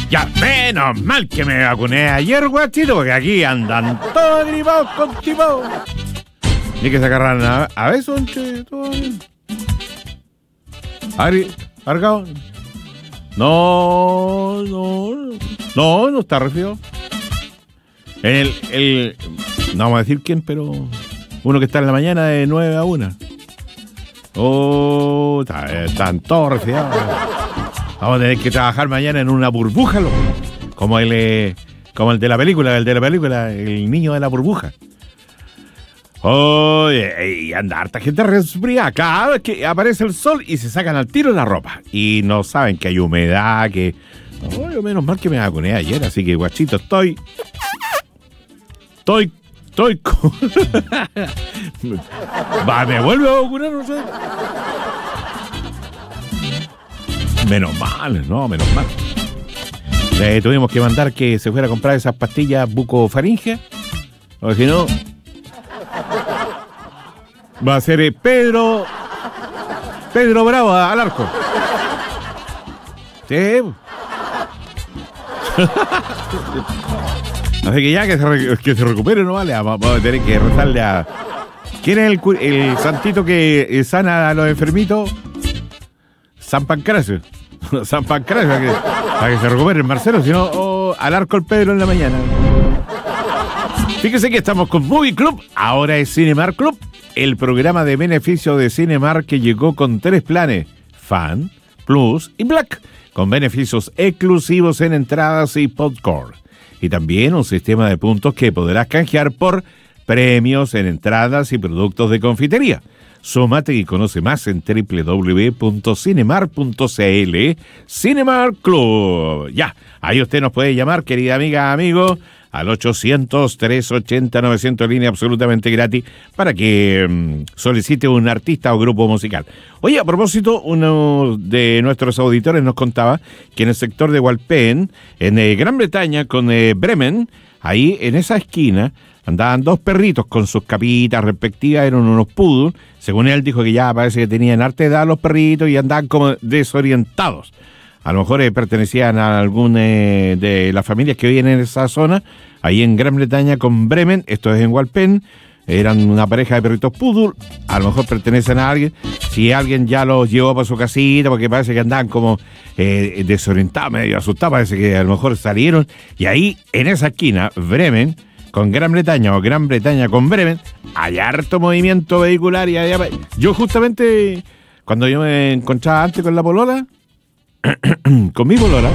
Ya, menos mal que me vacuné ayer, guachito, porque aquí andan todos gripados, constipados. Y hay que sacar a besos entre todos. ¿Argao? No está resfriado. No vamos a decir quién, pero uno que está en la mañana de 9 a 1. Están todos resfriados. Vamos a tener que trabajar mañana en una burbuja, loco. Como el de la película, el niño de la burbuja. Y anda harta gente resfriada. Cada vez que aparece el sol y se sacan al tiro la ropa. Y no saben que hay humedad, que... menos mal que me vacuné ayer, así que guachito, estoy me vuelvo a vacunar, no sé. Menos mal. Tuvimos que mandar que se fuera a comprar esas pastillas bucofaringeas, porque si no va a ser Pedro Bravo al arco. Sí. Así que ya que se recupere, no vale. Vamos a tener que rezarle a... ¿Quién es el santito que sana a los enfermitos? San Pancracio. San Pancracio, para que se recupere el Marcelo, si no, al arco el Pedro en la mañana. Fíjese que estamos con Movie Club, ahora es Cinemark Club, el programa de beneficio de Cinemark que llegó con 3 planes: Fan, Plus y Black, con beneficios exclusivos en entradas y popcorn. Y también un sistema de puntos que podrás canjear por premios en entradas y productos de confitería. Súmate y conoce más en www.cinemark.cl. Cinemark Club. Ya, ahí usted nos puede llamar, querida amiga, amigo, al 800-380-900, línea absolutamente gratis, para que solicite un artista o grupo musical. Oye, a propósito, uno de nuestros auditores nos contaba que en el sector de Walpen, en Gran Bretaña, con Bremen, ahí en esa esquina, andaban 2 perritos con sus capitas respectivas, eran unos poodle. Según él dijo que ya parece que tenían harta edad los perritos y andaban como desorientados. A lo mejor pertenecían a algún de las familias que viven en esa zona, ahí en Gran Bretaña con Bremen, esto es en Walpen. Eran una pareja de perritos poodle, a lo mejor pertenecen a alguien. Si alguien ya los llevó para su casita, porque parece que andaban como desorientados, medio asustados, parece que a lo mejor salieron. Y ahí, en esa esquina, Bremen con Gran Bretaña o Gran Bretaña con Bremen, hay harto movimiento vehicular. Y allá, yo justamente, cuando yo me encontraba antes con la polola, con mi polola,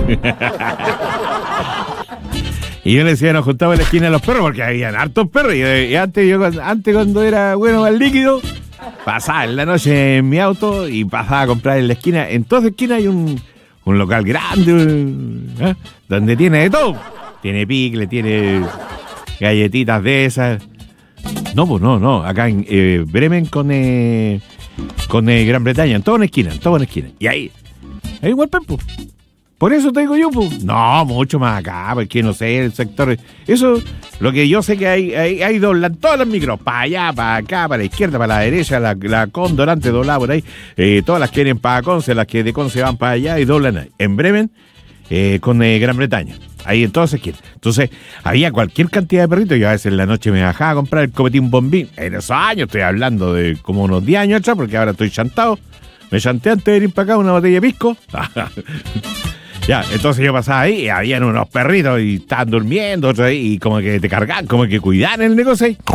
y yo le decía, nos juntaba en la esquina de los perros, porque habían hartos perros. Y antes cuando era bueno al líquido, pasaba en la noche en mi auto y pasaba a comprar en la esquina. En toda esquina hay un local grande, donde tiene de todo. Tiene picle, tiene galletitas de esas. No. Acá en Bremen con Gran Bretaña, en toda una esquina. Y ahí igual Pempo. Por eso te digo yo, pues. No, mucho más acá, porque no sé, el sector. Eso, lo que yo sé que hay doblan todas las micros, para allá, para acá, para la izquierda, para la derecha, la Cóndor antes doblada por ahí. Todas las que vienen para Conce, las que de Conce van para allá y doblan ahí. En Bremen, con Gran Bretaña. Ahí en todas esquinas. Entonces, había cualquier cantidad de perritos. Yo a veces en la noche me bajaba a comprar el copetín bombín. En esos años, estoy hablando de como unos 10 años atrás, porque ahora estoy chantado. Me chanté antes de venir para acá una botella de pisco. Ya, entonces yo pasaba ahí y habían unos perritos y estaban durmiendo, otros ahí, y como que te cargaban, como que cuidaban el negocio ahí.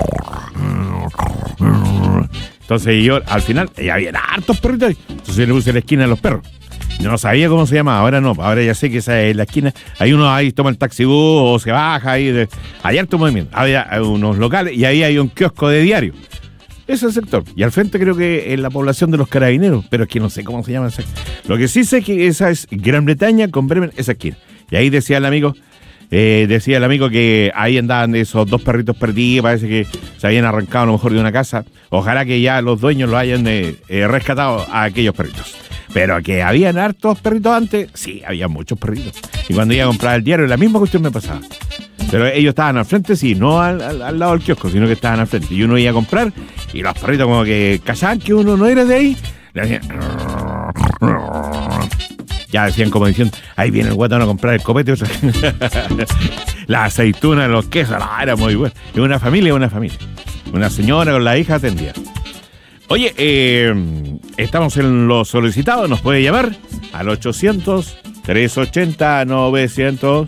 Entonces yo, al final, ya habían hartos perritos ahí. Entonces yo le puse la esquina a los perros. No sabía cómo se llamaba, ahora no, ahora ya sé que esa es la esquina. Hay uno ahí, toma el taxibús o se baja ahí. Hay harto movimiento. Había unos locales y ahí hay un kiosco de diario. Ese es el sector. Y al frente creo que es la población de los carabineros, pero es que no sé cómo se llama esa. Lo que sí sé es que esa es Gran Bretaña con Bremen, esa esquina. Y ahí decía el amigo que ahí andaban esos 2 perritos perdidos, parece que se habían arrancado a lo mejor de una casa. Ojalá que ya los dueños lo hayan rescatado a aquellos perritos. Pero que habían hartos perritos antes, sí, había muchos perritos. Y cuando iba a comprar el diario, la misma cuestión me pasaba. Pero ellos estaban al frente, sí, no al lado del kiosco, sino que estaban al frente. Y uno iba a comprar y los perritos como que callaban que uno no era de ahí. Le hacían... Ya decían como diciendo, ahí viene el guatón a comprar el copete. O sea, la aceituna, los quesos, no, era muy bueno. Es una familia. Una señora con la hija atendía. Oye, estamos en los solicitados, nos puede llamar al 800-380-900.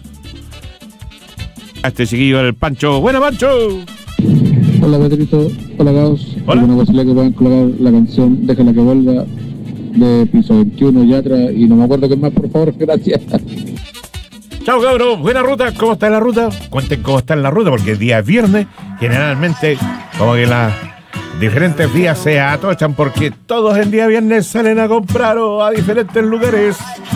A este chiquillo del Pancho. ¡Buena, Pancho! Hola, Pedrito. Hola, Gauss. Hola. ¿Alguna posibilidad que puedan colocar la canción Déjala que vuelva de Piso 21, Yatra? Y no me acuerdo qué más, por favor. Gracias. Chao, cabrón. Buena ruta. ¿Cómo está la ruta? Cuenten cómo está en la ruta, porque el día es viernes. Generalmente, como que las diferentes días se atochan, porque todos en día viernes salen a comprar o a diferentes lugares.